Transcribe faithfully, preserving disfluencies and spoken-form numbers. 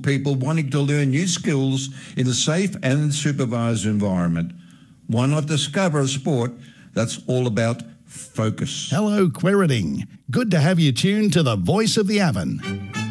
people wanting to learn new skills in a safe and supervised environment. Why not discover a sport that's all about focus? Hello, Quiriting. Good to have you tuned to the Voice of the Avon.